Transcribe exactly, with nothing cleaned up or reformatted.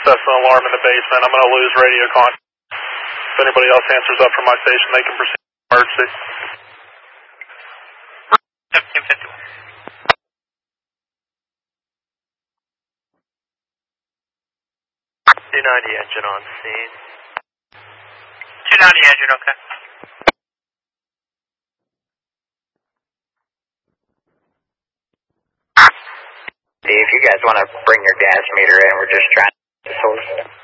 process an alarm in the basement. I'm going to lose radio contact. If anybody else answers up from my station, they can proceed to emergency. seventeen fifty-one. two ninety engine on scene. two ninety engine, okay. If you guys want to bring your gas meter in, we're just trying to source.